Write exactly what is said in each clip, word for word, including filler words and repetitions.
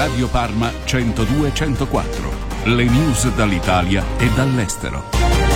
Radio Parma centodue centoquattro. Le news dall'Italia e dall'estero.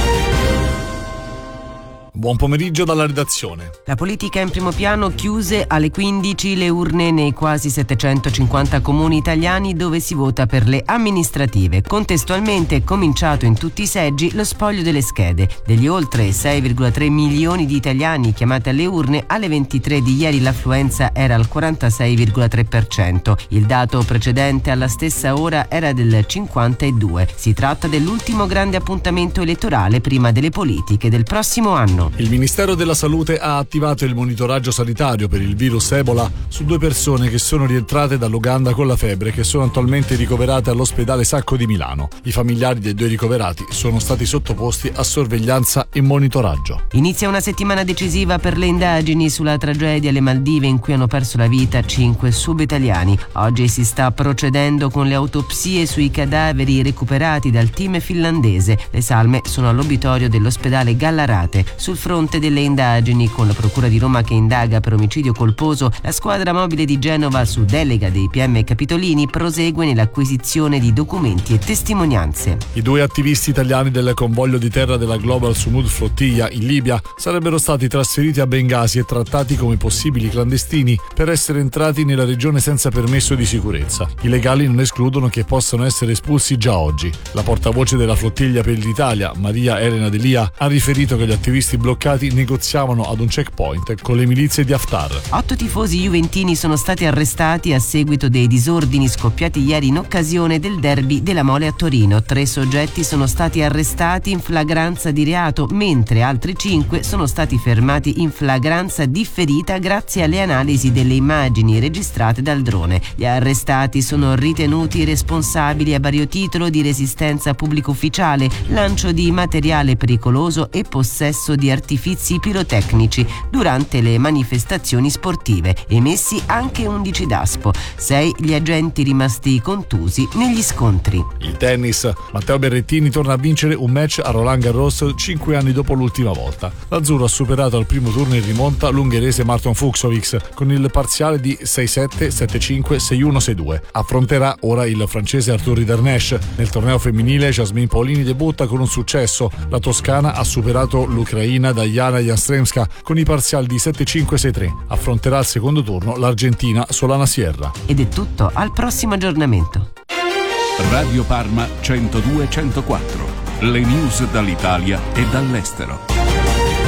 Buon pomeriggio dalla redazione. La politica in primo piano, chiuse alle quindici le urne nei quasi settecentocinquanta comuni italiani dove si vota per le amministrative. Contestualmente è cominciato in tutti i seggi lo spoglio delle schede. Degli oltre sei virgola tre milioni di italiani chiamati alle urne, alle ventitré di ieri l'affluenza era al quarantasei virgola tre per cento. Il dato precedente alla stessa ora era del cinquantadue. Si tratta dell'ultimo grande appuntamento elettorale prima delle politiche del prossimo anno. Il Ministero della Salute ha attivato il monitoraggio sanitario per il virus Ebola su due persone che sono rientrate dall'Uganda con la febbre e che sono attualmente ricoverate all'ospedale Sacco di Milano. I familiari dei due ricoverati sono stati sottoposti a sorveglianza e monitoraggio. Inizia una settimana decisiva per le indagini sulla tragedia alle Maldive in cui hanno perso la vita cinque subitaliani. Oggi si sta procedendo con le autopsie sui cadaveri recuperati dal team finlandese. Le salme sono all'obitorio dell'ospedale Gallarate. Sul fronte delle indagini, con la Procura di Roma che indaga per omicidio colposo, la squadra mobile di Genova, su delega dei P M capitolini, prosegue nell'acquisizione di documenti e testimonianze. I due attivisti italiani del convoglio di terra della Global Sumud Flottiglia in Libia sarebbero stati trasferiti a Bengasi e trattati come possibili clandestini per essere entrati nella regione senza permesso di sicurezza. I legali non escludono che possano essere espulsi già oggi. La portavoce della flottiglia per l'Italia, Maria Elena Delia, ha riferito che gli attivisti bloccati negoziavano ad un checkpoint con le milizie di Haftar. Otto tifosi juventini sono stati arrestati a seguito dei disordini scoppiati ieri in occasione del derby della Mole a Torino. Tre soggetti sono stati arrestati in flagranza di reato, mentre altri cinque sono stati fermati in flagranza differita grazie alle analisi delle immagini registrate dal drone. Gli arrestati sono ritenuti responsabili a vario titolo di resistenza pubblico ufficiale, lancio di materiale pericoloso e possesso di artifizi pirotecnici durante le manifestazioni sportive, emessi anche undici DASPO. Sei gli agenti rimasti contusi negli scontri. Il tennis. Matteo Berrettini torna a vincere un match a Roland Garros cinque anni dopo l'ultima volta. L'azzurro ha superato al primo turno in rimonta l'ungherese Marton Fucsovics con il parziale di sei sette, sette cinque, sei uno, sei due. Affronterà ora il francese Arthur Ridernesch. Nel torneo femminile Jasmine Paolini debutta con un successo. La toscana ha superato l'ucraina Diana Jastremska con i parziali di sette cinque, sei tre. Affronterà al secondo turno l'argentina Solana Sierra. Ed è tutto, al prossimo aggiornamento. Radio Parma centodue centoquattro. Le news dall'Italia e dall'estero.